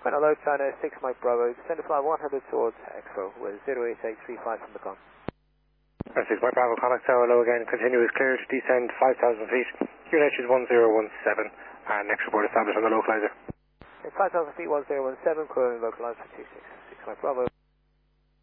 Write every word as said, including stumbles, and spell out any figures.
Final load, China six Mike Bravo, descend to fly one hundred towards Expo with zero eight eight three five from the con. six Mike Bravo, contact tower low again, continuous clear to descend five thousand feet, Q N H is one zero one seven, and next report established on the localizer. five thousand feet, one zero one seven, clearing localizer for two six, six Mike Bravo.